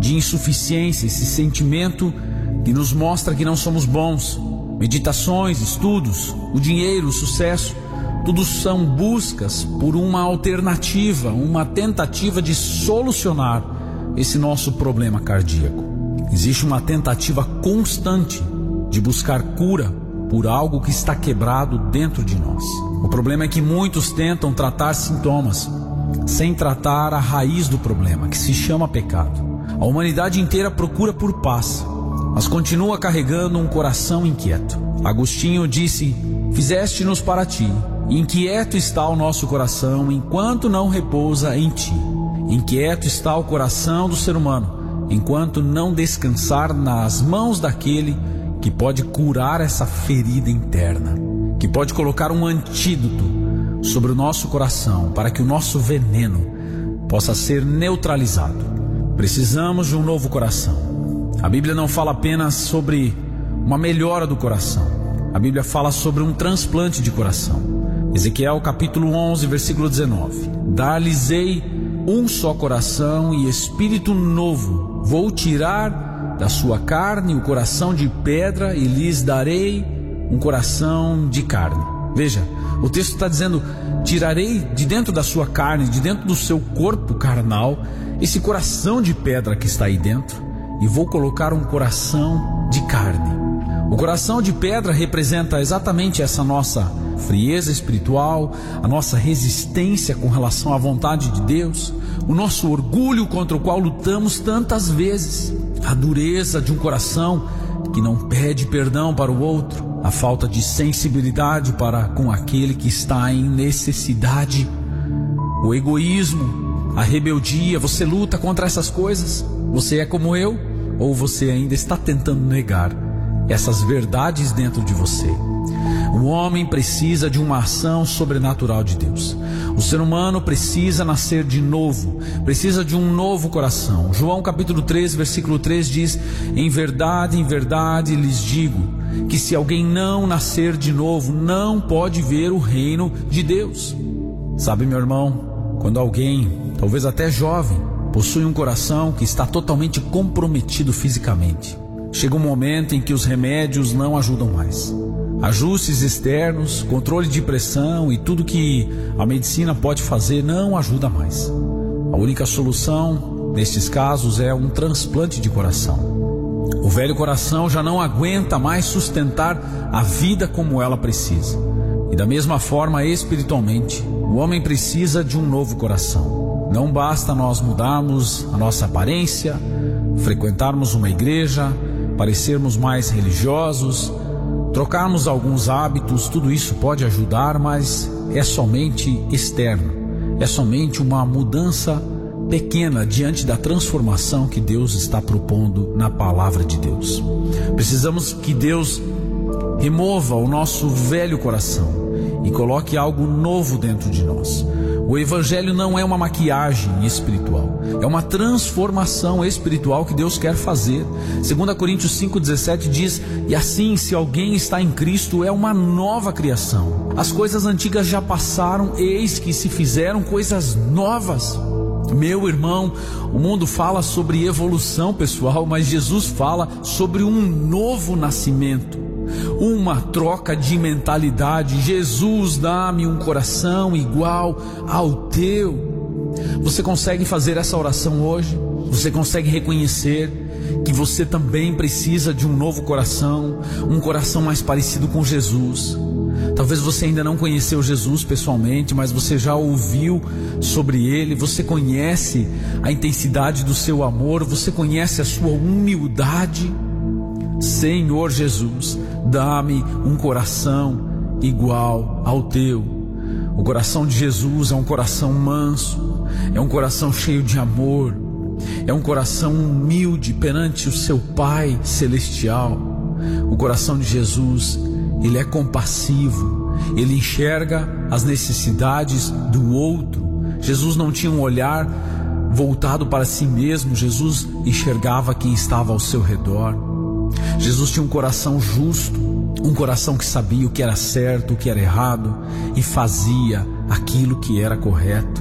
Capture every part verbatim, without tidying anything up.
de insuficiência, esse sentimento que nos mostra que não somos bons. Meditações, estudos, o dinheiro, o sucesso, tudo são buscas por uma alternativa, uma tentativa de solucionar esse nosso problema cardíaco. Existe uma tentativa constante de buscar cura por algo que está quebrado dentro de nós. O problema é que muitos tentam tratar sintomas sem tratar a raiz do problema, que se chama pecado. A humanidade inteira procura por paz, mas continua carregando um coração inquieto. Agostinho disse: fizeste-nos para ti, inquieto está o nosso coração enquanto não repousa em ti. Inquieto está o coração do ser humano enquanto não descansar nas mãos daquele que pode curar essa ferida interna, que pode colocar um antídoto sobre o nosso coração para que o nosso veneno possa ser neutralizado. Precisamos de um novo coração. A Bíblia não fala apenas sobre uma melhora do coração. A Bíblia fala sobre um transplante de coração. Ezequiel capítulo onze, versículo dezenove. Dar-lhes-ei um só coração e espírito novo. Vou tirar da sua carne o coração de pedra e lhes darei um coração de carne. Veja, o texto está dizendo: tirarei de dentro da sua carne, de dentro do seu corpo carnal, esse coração de pedra que está aí dentro, e vou colocar um coração de carne. O coração de pedra representa exatamente essa nossa frieza espiritual, a nossa resistência com relação à vontade de Deus, o nosso orgulho contra o qual lutamos tantas vezes, a dureza de um coração que não pede perdão para o outro, a falta de sensibilidade para com aquele que está em necessidade, o egoísmo, a rebeldia. Você luta contra essas coisas? Você é como eu? Ou você ainda está tentando negar essas verdades dentro de você? O homem precisa de uma ação sobrenatural de Deus. O ser humano precisa nascer de novo, precisa de um novo coração. João capítulo três, versículo três diz: em verdade, em verdade lhes digo, que se alguém não nascer de novo, não pode ver o reino de Deus. Sabe, meu irmão, quando alguém, talvez até jovem, possui um coração que está totalmente comprometido fisicamente, chega um momento em que os remédios não ajudam mais. Ajustes externos, controle de pressão e tudo que a medicina pode fazer não ajuda mais. A única solução nestes casos é um transplante de coração. O velho coração já não aguenta mais sustentar a vida como ela precisa. E da mesma forma, espiritualmente, o homem precisa de um novo coração. Não basta nós mudarmos a nossa aparência, frequentarmos uma igreja, parecermos mais religiosos, trocarmos alguns hábitos. Tudo isso pode ajudar, mas é somente externo. É somente uma mudança pequena diante da transformação que Deus está propondo na palavra de Deus. Precisamos que Deus remova o nosso velho coração e coloque algo novo dentro de nós. O evangelho não é uma maquiagem espiritual, é uma transformação espiritual que Deus quer fazer. Segunda Coríntios cinco, dezessete diz: e assim, se alguém está em Cristo, é uma nova criação. As coisas antigas já passaram, eis que se fizeram coisas novas. Meu irmão, o mundo fala sobre evolução pessoal, mas Jesus fala sobre um novo nascimento, uma troca de mentalidade. Jesus, dá-me um coração igual ao teu. Você consegue fazer essa oração hoje? Você consegue reconhecer que você também precisa de um novo coração, um coração mais parecido com Jesus? Talvez você ainda não conheceu Jesus pessoalmente, mas você já ouviu sobre Ele, você conhece a intensidade do seu amor, você conhece a sua humildade. Senhor Jesus, dá-me um coração igual ao teu. O coração de Jesus é um coração manso, é um coração cheio de amor, é um coração humilde perante o seu Pai celestial. O coração de Jesus, ele é compassivo, ele enxerga as necessidades do outro. Jesus não tinha um olhar voltado para si mesmo, Jesus enxergava quem estava ao seu redor. Jesus tinha um coração justo, um coração que sabia o que era certo, o que era errado, e fazia aquilo que era correto.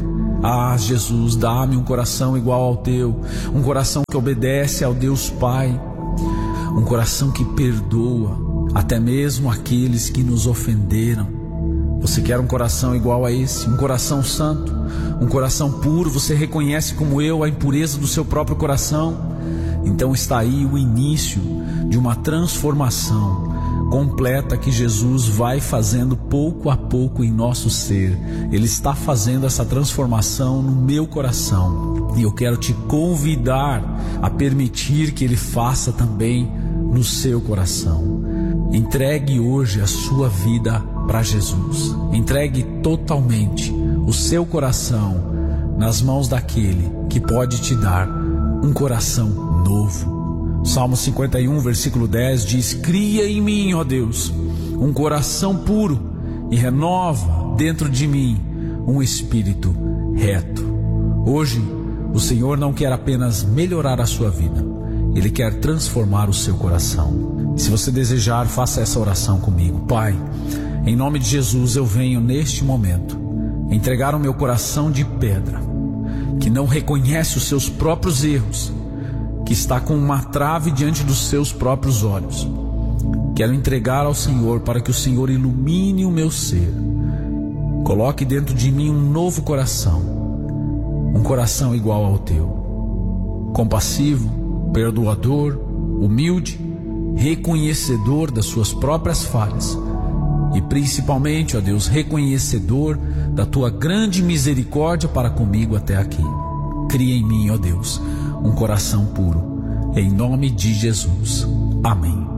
Ah, Jesus, dá-me um coração igual ao teu, um coração que obedece ao Deus Pai, um coração que perdoa até mesmo aqueles que nos ofenderam. Você quer um coração igual a esse? Um coração santo, um coração puro? Você reconhece como eu a impureza do seu próprio coração? Então está aí o início de uma transformação completa que Jesus vai fazendo pouco a pouco em nosso ser. Ele está fazendo essa transformação no meu coração, e eu quero te convidar a permitir que Ele faça também no seu coração. Entregue hoje a sua vida para Jesus. Entregue totalmente o seu coração nas mãos daquele que pode te dar um coração novo. Salmo cinquenta e um, versículo dez diz: cria em mim, ó Deus, um coração puro e renova dentro de mim um espírito reto. Hoje, o Senhor não quer apenas melhorar a sua vida, Ele quer transformar o seu coração. E se você desejar, faça essa oração comigo. Pai, em nome de Jesus, eu venho neste momento entregar o meu coração de pedra, que não reconhece os seus próprios erros, que está com uma trave diante dos seus próprios olhos. Quero entregar ao Senhor para que o Senhor ilumine o meu ser. Coloque dentro de mim um novo coração, um coração igual ao teu, compassivo, perdoador, humilde, reconhecedor das suas próprias falhas e principalmente, ó Deus, reconhecedor da tua grande misericórdia para comigo até aqui. Cria em mim, ó Deus, um coração puro, em nome de Jesus. Amém.